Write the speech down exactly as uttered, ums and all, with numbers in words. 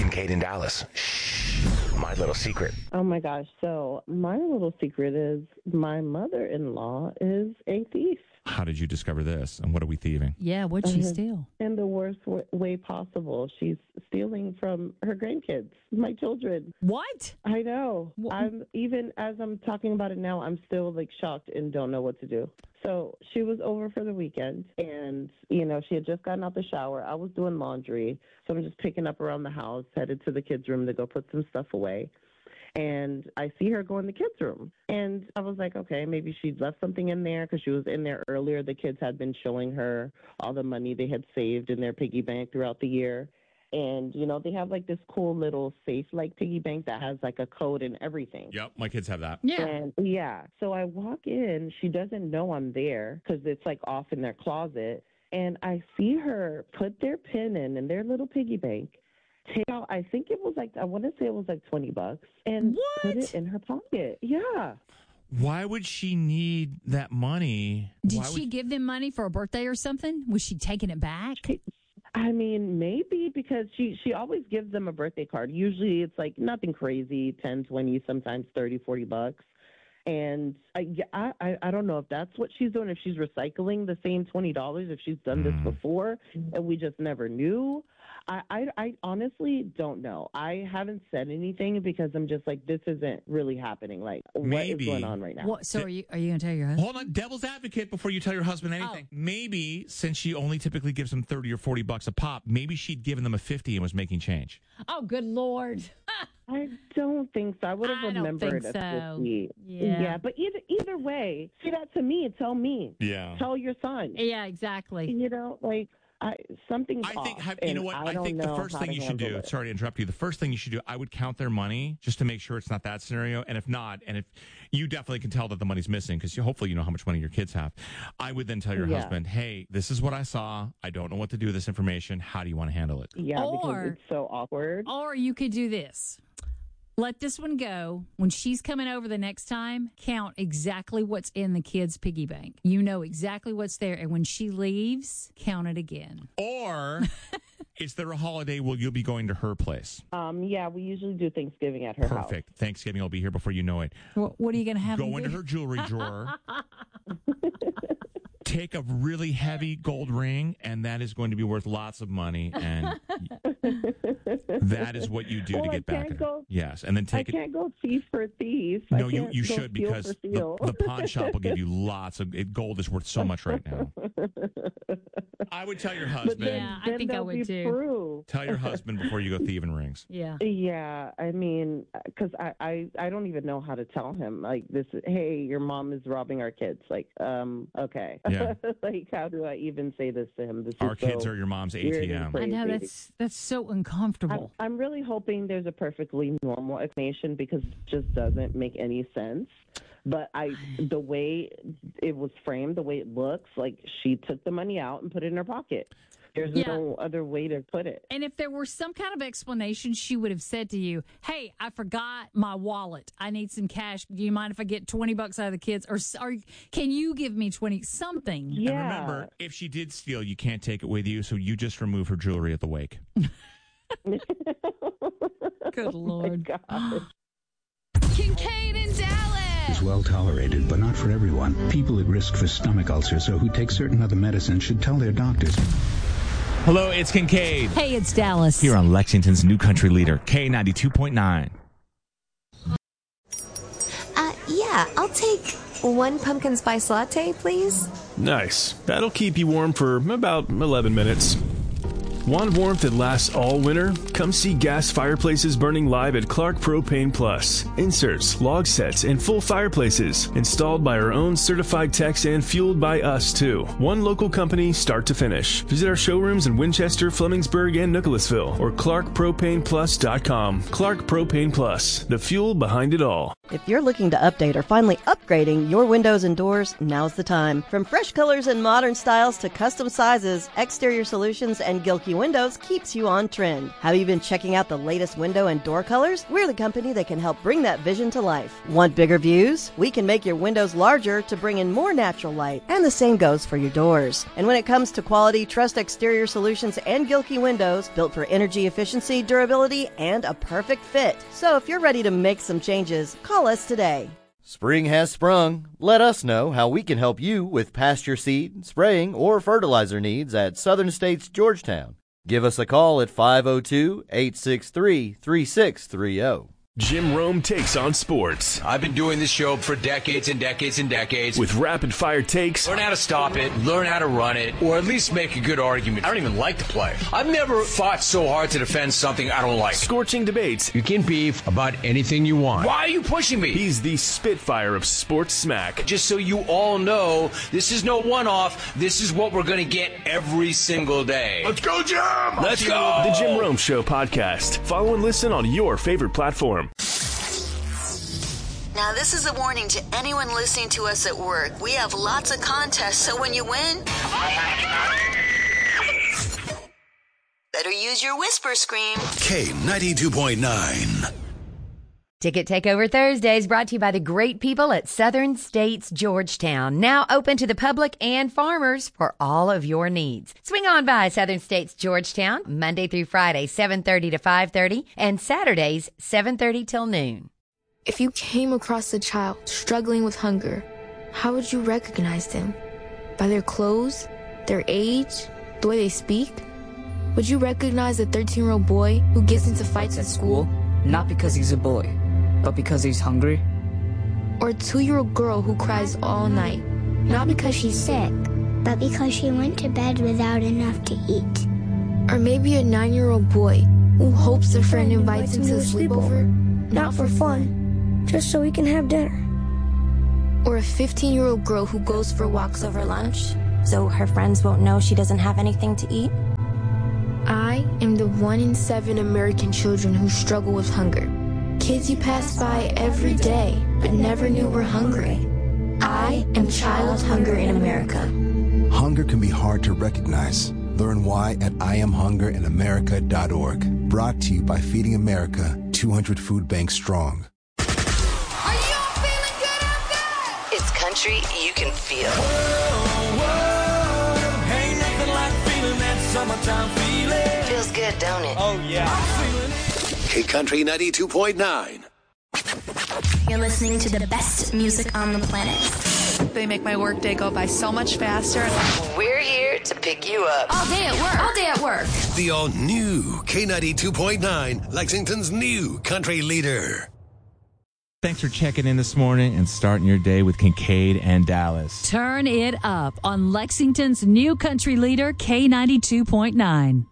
Kincaid in Dallas. Shh, my little secret. Oh my gosh. So my little secret is my mother-in-law is a thief. How did you discover this? And what are we thieving? Yeah, what'd she Uh, steal? In the worst w- way possible. She's stealing from her grandkids, my children. What? I know. Wha- I'm even as I'm talking about it now, I'm still like shocked and don't know what to do. So she was over for the weekend and, you know, she had just gotten out the shower. I was doing laundry. So I'm just picking up around the house, headed to the kids' room to go put some stuff away. And I see her go in the kids' room. And I was like, okay, maybe she left something in there because she was in there earlier. The kids had been showing her all the money they had saved in their piggy bank throughout the year. And, you know, they have like this cool little safe like piggy bank that has like a code and everything. Yep, my kids have that. Yeah. And yeah, so I walk in. She doesn't know I'm there because it's like off in their closet. And I see her put their pin in in their little piggy bank. Take out, I think it was like, I want to say it was like twenty bucks and What? put it in her pocket. Yeah. Why would she need that money? Did Why she would... give them money for a birthday or something? Was she taking it back? I mean, maybe because she, she always gives them a birthday card. Usually it's like nothing crazy, ten, twenty, sometimes thirty, forty bucks. And I, I, I don't know if that's what she's doing, if she's recycling the same twenty dollars, if she's done this Mm. before and we just never knew. I, I, I honestly don't know. I haven't said anything because I'm just like, this isn't really happening. Like, Maybe. what is going on right now? What? So are you are you going to tell your husband? Hold on, devil's advocate before you tell your husband anything. Oh. Maybe since she only typically gives them thirty or forty bucks a pop, maybe she'd given them a fifty and was making change. Oh, good Lord. I don't think so. I would have I don't remembered think a so. fifty. Yeah. But either either way, say that to me. Tell me. Yeah. Tell your son. Yeah, exactly. You know, like I something's I think off, have, you and know what? I, I, don't think the know first how thing to you should handle do. it. Sorry to interrupt you. The first thing you should do, I would count their money just to make sure it's not that scenario. And if not, and if you definitely can tell that the money's missing because you, hopefully you know how much money your kids have, I would then tell your Yeah. husband, "Hey, this is what I saw. I don't know what to do with this information. How do you want to handle it?" Yeah, Or- because it's so awkward. Or you could do this. Let this one go. When she's coming over the next time, count exactly what's in the kids' piggy bank. You know exactly what's there. And when she leaves, count it again. Or is there a holiday where you'll be going to her place? Um, yeah, we usually do Thanksgiving at her house. Perfect. Thanksgiving will be here before you know it. What, what are you going to have? Go them into do? her jewelry drawer. Take a really heavy gold ring, and that is going to be worth lots of money. And that is what you do Well, to I get back can't at her. go- Yes, and then I take it. can't go thief for thief. No, I you, can't you go should steal because for the, steal. the pawn shop will give you lots of it, gold is worth so much right now. I would tell your But husband. then, Yeah, I then think I there'll would be too. proof. Tell your husband before you go thieving rings. Yeah. Yeah, I mean, because I, I, I don't even know how to tell him. Like, this, hey, your mom is robbing our kids. Like, um, okay. Yeah. Like, how do I even say this to him? This Our is kids so are your mom's weird and A T M. crazy. I know that's that's so I'm, uncomfortable. I'm really hoping there's a perfectly normal explanation because it just doesn't make any sense. But I, the way it was framed, the way it looks, like she took the money out and put it in her pocket. There's Yeah. no other way to put it. And if there were some kind of explanation, she would have said to you, "Hey, I forgot my wallet. I need some cash. Do you mind if I get twenty bucks out of the kids, or, or can you give me twenty something?" Yeah. And remember, if she did steal, you can't take it with you, so you just remove her jewelry at the wake. Good Lord. God. Kincaid in Dallas. Is well tolerated, but not for everyone. People at risk for stomach ulcers or who take certain other medicines should tell their doctors. Hello, it's Kincaid. Hey, it's Dallas. Here on Lexington's new country leader, K ninety-two point nine. Uh, yeah, I'll take one pumpkin spice latte, please. Nice. That'll keep you warm for about eleven minutes. Want warmth that lasts all winter? Come see gas fireplaces burning live at Clark Propane Plus. Inserts, log sets, and full fireplaces. Installed by our own certified techs and fueled by us, too. One local company, start to finish. Visit our showrooms in Winchester, Flemingsburg, and Nicholasville, or clark propane plus dot com. Clark Propane Plus, the fuel behind it all. If you're looking to update or finally upgrading your windows and doors, now's the time. From fresh colors and modern styles to custom sizes, Exterior Solutions and Gilkey Windows keeps you on trend. Have you been checking out the latest window and door colors? We're the company that can help bring that vision to life. Want bigger views? We can make your windows larger to bring in more natural light, and the same goes for your doors. And when it comes to quality, trust Exterior Solutions and Gilkey Windows, built for energy efficiency, durability, and a perfect fit. So if you're ready to make some changes, call us today. Spring has sprung. Let us know how we can help you with pasture seed, spraying, or fertilizer needs at Southern States Georgetown. Give us a call at five oh two, eight six three, three six three oh. Jim Rome takes on sports. I've been doing this show for decades and decades and decades. With rapid-fire takes. Learn how to stop it, learn how to run it, or at least make a good argument. I don't even like to play. I've never fought so hard to defend something I don't like. Scorching debates. You can beef about anything you want. Why are you pushing me? He's the Spitfire of sports smack. Just so you all know, this is no one-off. This is what we're going to get every single day. Let's go, Jim! Let's go! The Jim Rome Show podcast. Follow and listen on your favorite platform. Now, this is a warning to anyone listening to us at work. We have lots of contests, so when you win, better use your whisper scream. K ninety-two point nine. Ticket Takeover Thursdays brought to you by the great people at Southern States Georgetown. Now open to the public and farmers for all of your needs. Swing on by Southern States Georgetown, Monday through Friday, seven thirty to five thirty, and Saturdays, seven thirty till noon. If you came across a child struggling with hunger, how would you recognize them? By their clothes, their age, the way they speak? Would you recognize a thirteen-year-old boy who gets into fights at school? Not because he's a boy, but because he's hungry? Or a two-year-old girl who cries all night, not because she's sick, but because she went to bed without enough to eat? Or maybe a nine-year-old boy who hopes a friend invites him to a sleepover, not for fun, just so we can have dinner. Or a fifteen-year-old girl who goes for walks over lunch, so her friends won't know she doesn't have anything to eat. I am the one in seven American children who struggle with hunger. Kids you pass by every day, but never knew were hungry. I am Child Hunger in America. Hunger can be hard to recognize. Learn why at I am hunger in america dot org. Brought to you by Feeding America, two hundred Food Banks Strong. Country you can feel. Whoa, whoa, ain't nothing like feeling that summertime feeling. Feels good, don't it? Oh, yeah. K Country ninety-two point nine. You're listening to the best music on the planet. They make my workday go by so much faster. We're here to pick you up. All day at work. All day at work. The all-new K ninety-two point nine, Lexington's new country leader. Thanks for checking in this morning and starting your day with Kincaid and Dallas. Turn it up on Lexington's new country leader, K ninety-two point nine.